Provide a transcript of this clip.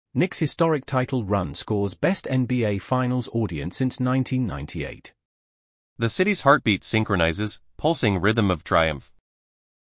Knicks' historic title run scores best NBA Finals audience since 1998. The city's heartbeat synchronizes, pulsing rhythm of triumph.